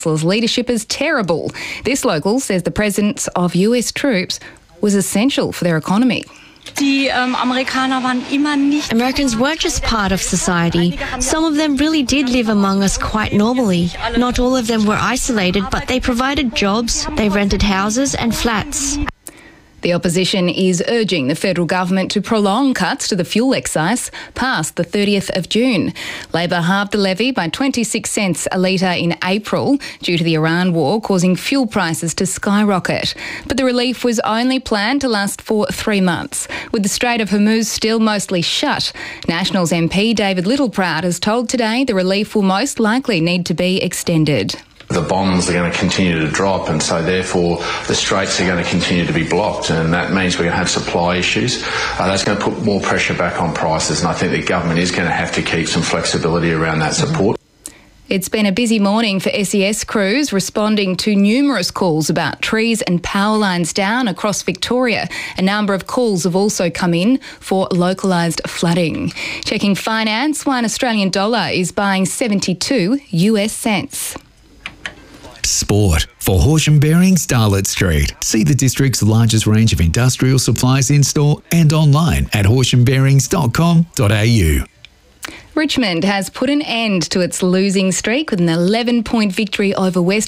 leadership as terrible. This local says the presence of US troops was essential for their economy. Americans weren't just part of society. Some of them really did live among us quite normally. Not all of them were isolated, but they provided jobs, they rented houses and flats. The opposition is urging the federal government to prolong cuts to the fuel excise past the 30th of June. Labor halved the levy by 26 cents a litre in April due to the Iran war, causing fuel prices to skyrocket. But the relief was only planned to last for 3 months. With the Strait of Hormuz still mostly shut, Nationals MP David Littleproud has told Today the relief will most likely need to be extended. The bonds are going to continue to drop, and so therefore the straits are going to continue to be blocked, and that means we're going to have supply issues. That's going to put more pressure back on prices, and I think the government is going to have to keep some flexibility around that support. It's been a busy morning for SES crews responding to numerous calls about trees and power lines down across Victoria. A number of calls have also come in for localised flooding. Checking finance, one Australian dollar is buying 72 US cents. Sport for Horsham Bearings, Darlot Street. See the district's largest range of industrial supplies in-store and online at horshambearings.com.au. Richmond has put an end to its losing streak with an 11-point victory over West